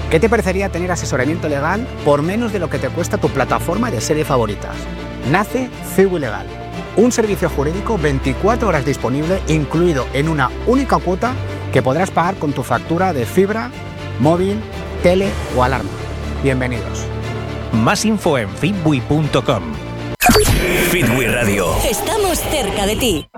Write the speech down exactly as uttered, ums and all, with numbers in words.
¿Qué te parecería tener asesoramiento legal por menos de lo que te cuesta tu plataforma de series favoritas? Nace Ciwi Legal, un servicio jurídico veinticuatro horas disponible, incluido en una única cuota que podrás pagar con tu factura de fibra, móvil, tele o alarma. Bienvenidos. Más info en fitwi punto com. Fitwi Radio. Estamos cerca de ti.